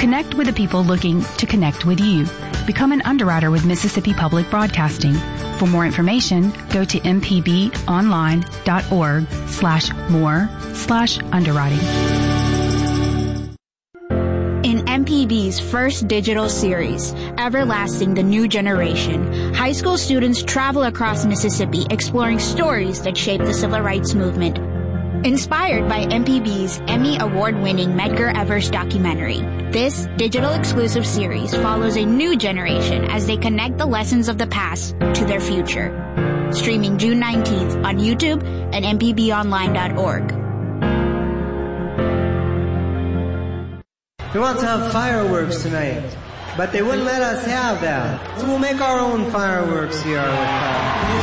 Connect with the people looking to connect with you. Become an underwriter with Mississippi Public Broadcasting. For more information, go to mpbonline.org/more/underwriting. In MPB's first digital series, Everlasting the New Generation, high school students travel across Mississippi exploring stories that shaped the civil rights movement. Inspired by MPB's Emmy Award-winning Medgar Evers documentary, this digital exclusive series follows a new generation as they connect the lessons of the past to their future. Streaming June 19th on YouTube and mpbonline.org. We want to have fireworks tonight, but they wouldn't let us have that. So we'll make our own fireworks here with